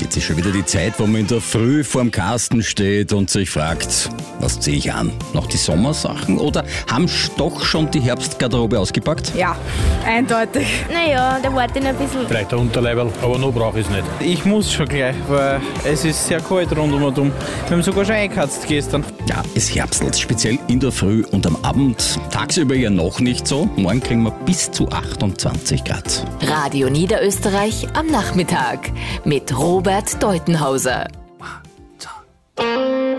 Jetzt ist schon wieder die Zeit, wo man in der Früh vorm Kasten steht und sich fragt, was ziehe ich an? Noch die Sommersachen oder haben doch schon die Herbstgarderobe ausgepackt? Ja, eindeutig. Naja, da warte ich noch ein bisschen. Vielleicht ein Unterleiberl, aber noch brauche ich es nicht. Ich muss schon gleich, weil es ist sehr kalt rund um und um. Wir haben sogar schon eingeheizt gestern. Ja, es herbstelt, speziell in der Früh und am Abend. Tagsüber ja noch nicht so. Morgen kriegen wir bis zu 28 Grad. Radio Niederösterreich am Nachmittag mit Robert Deutenhauser. 1, 2.